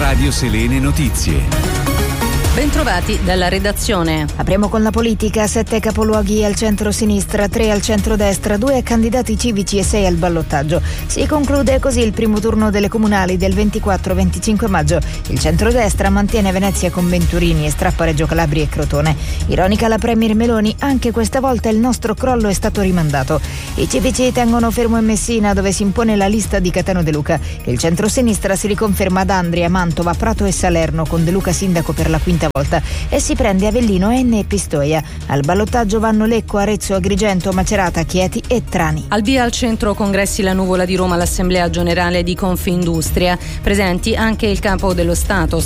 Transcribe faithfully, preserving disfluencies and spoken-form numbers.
Radio Selene Notizie. Bentrovati dalla redazione. Apriamo con la politica: sette capoluoghi al centro-sinistra, tre al centro-destra, due candidati civici e sei al ballottaggio. Si conclude così il primo turno delle comunali del ventiquattro venticinque maggio. Il centrodestra mantiene Venezia con Venturini e strappa Reggio Calabria e Crotone. Ironica la premier Meloni: anche questa volta il nostro crollo è stato rimandato. I civici tengono fermo in Messina, dove si impone la lista di Catano De Luca. Il centro-sinistra si riconferma ad Andria, Mantova, Prato e Salerno, con De Luca sindaco per la quinta volta, e si prende Avellino, Enne e Pistoia. Al ballottaggio vanno Lecco, Arezzo, Agrigento, Macerata, Chieti e Trani. Al via al centro congressi La Nuvola di Roma, l'assemblea generale di Confindustria. Presenti anche il capo dello Stato